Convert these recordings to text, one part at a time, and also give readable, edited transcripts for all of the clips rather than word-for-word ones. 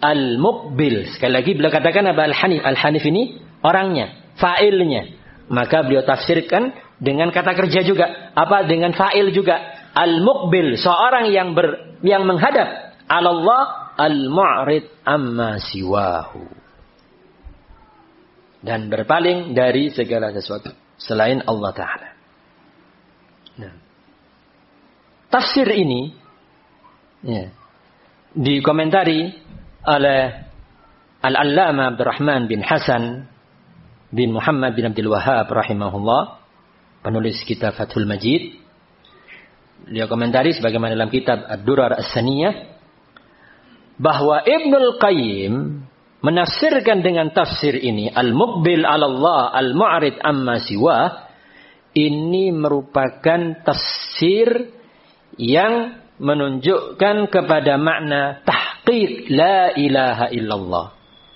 al-muqbil. Sekali lagi beliau katakan apa? Al-hanif. Al-hanif ini orangnya, fa'ilnya. Maka beliau tafsirkan dengan kata kerja juga. Apa? Dengan fa'il juga. Al-muqbil, seorang yang menghadap Allah, al-mu'rid amma siwahu. Dan berpaling dari segala sesuatu selain Allah Ta'ala. Nah, tafsir ini dikomentari oleh Al-Allama Abdurrahman bin Hasan bin Muhammad bin Abdul Wahhab rahimahullah, penulis kitab Fathul Majid. Beliau komentari sebagaimana dalam kitab Ad-Durar As-Saniyah bahwa Ibnul Qayyim menafsirkan dengan tafsir ini, al-muqbil 'ala Allah, al-mu'rid amma siwa, ini merupakan tafsir yang menunjukkan kepada makna tahqiq la ilaha illallah.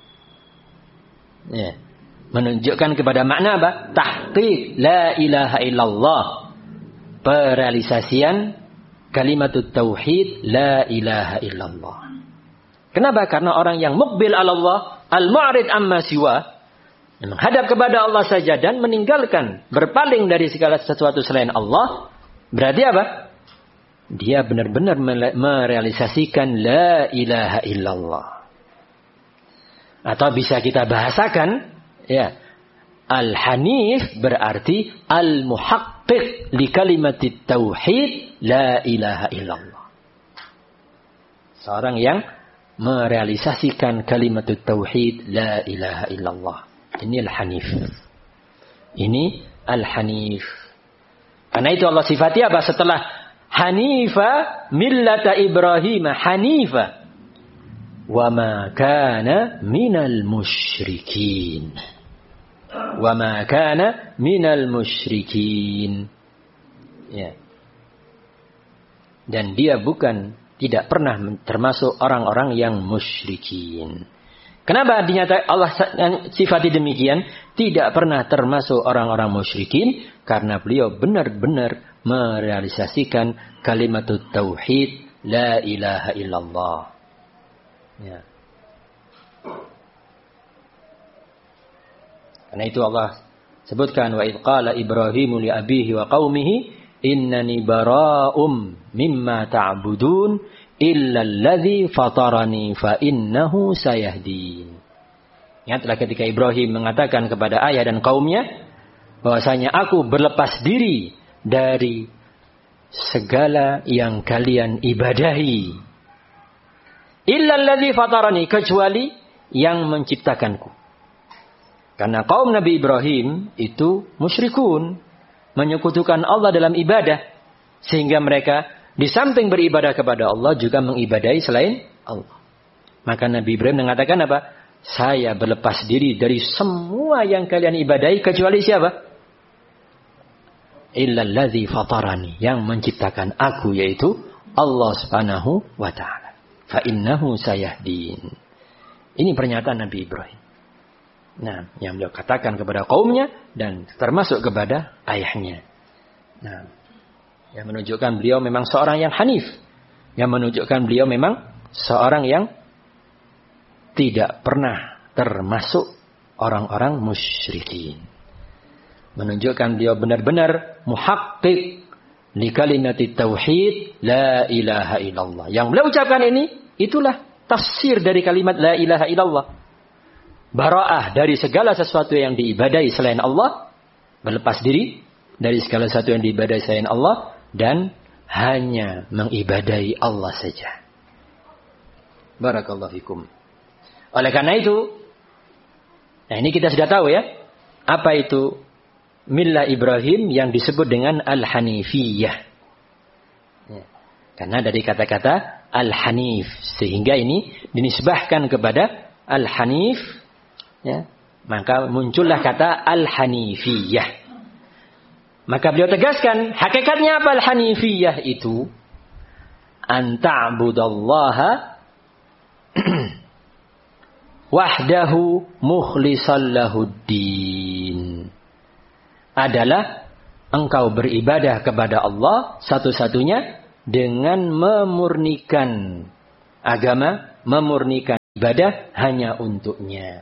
Ya. Menunjukkan kepada makna apa? Tahqiq la ilaha illallah. Perealisasian kalimatut tauhid la ilaha illallah. Kenapa? Karena orang yang muqbil 'ala Allah, al-mu'rid amma siwa, menghadap kepada Allah saja dan meninggalkan, berpaling dari segala sesuatu selain Allah, berarti apa? Dia benar-benar merealisasikan la ilaha illallah. Atau bisa kita bahasakan, ya, al-hanif berarti al-muhaqqiq li kalimatit tauhid la ilaha illallah. Seorang yang merealisasikan kalimat tauhid la ilaha illallah. Ini al-hanif. Ini al-hanif. Karena itu Allah sifati apa setelah hanifa millata Ibrahim hanifa wa ma kana minal musyrikin. Wa ma kana minal musyrikin. Ya. Dan dia tidak pernah termasuk orang-orang yang musyrikin. Kenapa Allah sifati demikian? Tidak pernah termasuk orang-orang musyrikin. Karena beliau benar-benar merealisasikan kalimatut tauhid la ilaha illallah. Ya. Karena itu Allah sebutkan wa idh qala Ibrahimu li abihi wa qaumihi innani bara'um mimma ta'budun illa alladhi fatarani fa innahu sayahdin. Ingatlah ketika Ibrahim mengatakan kepada ayah dan kaumnya bahwasanya aku berlepas diri dari segala yang kalian ibadahi. Illa alladhi fatarani, kecuali yang menciptakanku. Karena kaum Nabi Ibrahim itu musyrikun, menyekutukan Allah dalam ibadah, sehingga mereka di samping beribadah kepada Allah juga mengibadahi selain Allah. Maka Nabi Ibrahim mengatakan apa? Saya berlepas diri dari semua yang kalian ibadahi kecuali siapa? Illalladzi fatarani, yang menciptakan aku, yaitu Allah Subhanahu wa taala. Fa innahu sayahdin. Ini pernyataan Nabi Ibrahim. Nah, yang beliau katakan kepada kaumnya dan termasuk kepada ayahnya. Nah, yang menunjukkan beliau memang seorang yang hanif. Yang menunjukkan beliau memang seorang yang tidak pernah termasuk orang-orang musyrikin. Menunjukkan beliau benar-benar muhaqqiq li kalimati tauhid la ilaha illallah. Yang beliau ucapkan ini, itulah tafsir dari kalimat la ilaha illallah. Bara'ah dari segala sesuatu yang diibadahi selain Allah, berlepas diri dari segala sesuatu yang diibadahi selain Allah, dan hanya mengibadahi Allah saja. Barakallahu fikum. Oleh karena itu, nah ini kita sudah tahu ya, apa itu millah Ibrahim yang disebut dengan al-hanifiyah. Ya. Karena dari kata-kata al-hanif, sehingga ini dinisbahkan kepada al-hanif. Ya, maka muncullah kata al-hanifiyah. Maka beliau tegaskan, hakikatnya apa al-hanifiyah itu? An ta'budallaha wahdahu mukhlishan lahuddin. Adalah engkau beribadah kepada Allah satu-satunya dengan memurnikan agama, memurnikan ibadah hanya untuknya.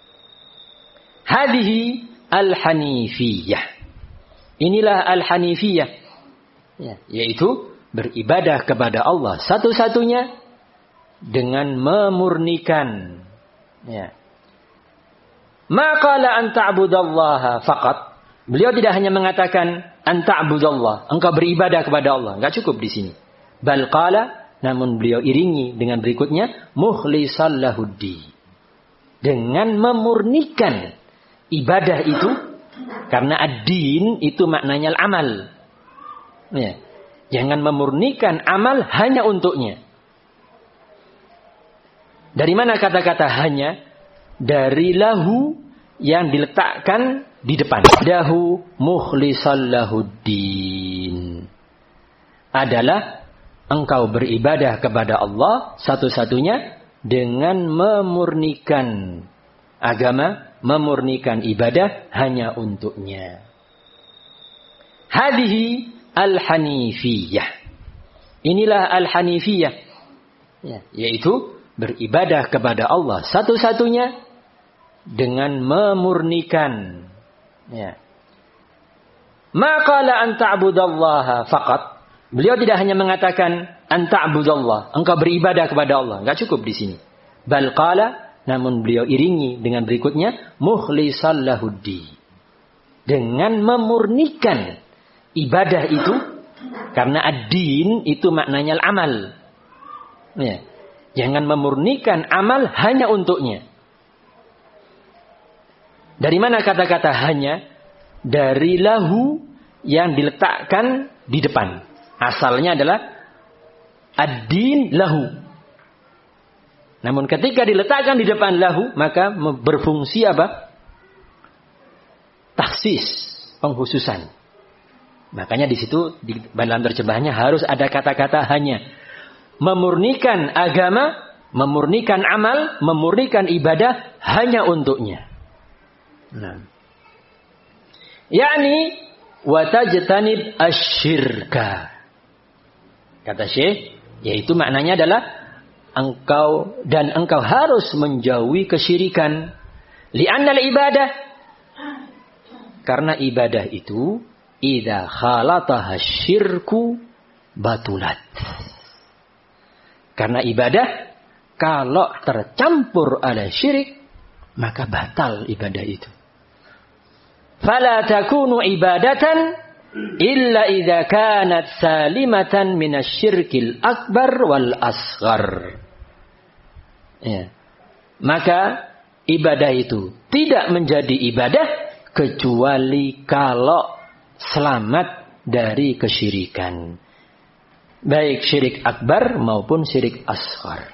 Hadhihi al-hanifiyah. Inilah al-hanifiyah. Ya, yaitu beribadah kepada Allah satu-satunya dengan memurnikan. Ya. Ma qala an ta'budallaha faqat. Beliau tidak hanya mengatakan an ta'budallah, engkau beribadah kepada Allah. Enggak cukup di sini. Bal qala, namun beliau iringi dengan berikutnya mukhlishan lahud-din. Dengan memurnikan ibadah itu, karena ad-din itu maknanya amal. Ya. Jangan memurnikan amal hanya untuknya. Dari mana kata-kata hanya? Dari lahu yang diletakkan di depan. Dahu mukhlishan lahud-din. Adalah engkau beribadah kepada Allah satu-satunya dengan memurnikan agama, memurnikan ibadah hanya untuknya. Hadhihi al-hanifiyah. Inilah al-hanifiyah. Ya, yaitu beribadah kepada Allah satu-satunya dengan memurnikan. Ya. Ma qala an ta'budallaha faqat. Beliau tidak hanya mengatakan an ta'budallah, engkau beribadah kepada Allah. Enggak cukup di sini. Bal qala, namun beliau iringi dengan berikutnya mukhlishan lahud-din. Dengan memurnikan ibadah itu, karena ad-din itu maknanya amal. Ya. Jangan memurnikan amal hanya untuknya. Dari mana kata-kata hanya? Dari lahu yang diletakkan di depan. Asalnya adalah ad-din lahu. Namun ketika diletakkan di depan lahu, maka berfungsi apa? Taksis, pengkhususan. Makanya di situ di dalam terjemahannya harus ada kata-kata hanya. Memurnikan agama, memurnikan amal, memurnikan ibadah hanya untuknya. Nah. Yakni wa tajtanib asyirka. Kata Syekh, yaitu maknanya adalah engkau harus menjauhi kesyirikan. Li'annal ibadah, karena ibadah itu idza khalataha syirku batulat. Karena ibadah kalau tercampur oleh syirik maka batal ibadah itu. Fala takunu ibadatan illa idza kanat salimatan minasyirkil akbar wal asghar. Ya. Maka ibadah itu tidak menjadi ibadah kecuali kalau selamat dari kesyirikan. Baik syirik akbar maupun syirik asghar.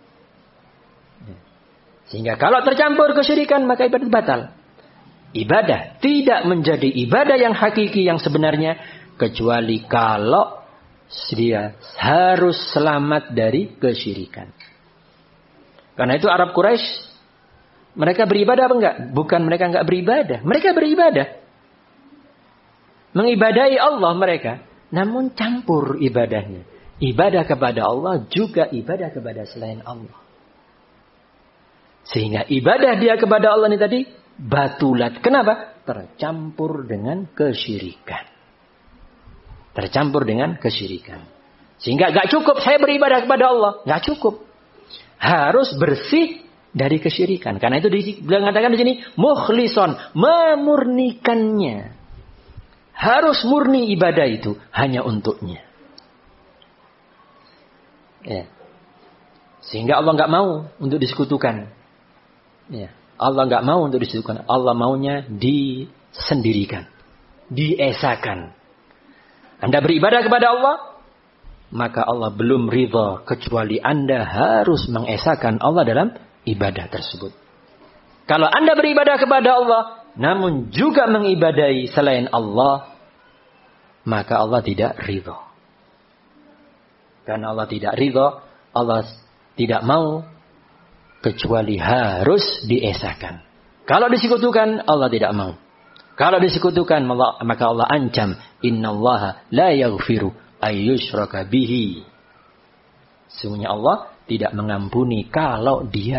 Sehingga kalau tercampur kesyirikan maka ibadah batal. Ibadah tidak menjadi ibadah yang hakiki yang sebenarnya kecuali kalau dia harus selamat dari kesyirikan. Karena itu Arab Quraisy mereka beribadah apa enggak? Bukan mereka enggak beribadah, mereka beribadah. Mengibadahi Allah mereka, namun campur ibadahnya. Ibadah kepada Allah juga ibadah kepada selain Allah. Sehingga ibadah dia kepada Allah ini tadi batulat. Kenapa? Tercampur dengan kesyirikan. Tercampur dengan kesyirikan. Sehingga gak cukup saya beribadah kepada Allah. Gak cukup. Harus bersih dari kesyirikan. Karena itu beliau mengatakan di sini mukhlishon, memurnikannya. Harus murni ibadah itu hanya untuknya. Ya. Sehingga Allah gak mau untuk disekutukan. Ya. Allah nggak mau untuk disekutukan. Allah maunya disendirikan, diesakan. Anda beribadah kepada Allah, maka Allah belum ridha kecuali Anda harus mengesakan Allah dalam ibadah tersebut. Kalau Anda beribadah kepada Allah, namun juga mengibadahi selain Allah, maka Allah tidak ridha. Karena Allah tidak ridha, Allah tidak mau kecuali harus diesakan. Kalau disekutukan, Allah tidak mau. Kalau disekutukan, maka Allah ancam, innallaha la yaghfiru ayyushraka bihi. Sesungguhnya Allah tidak mengampuni kalau dia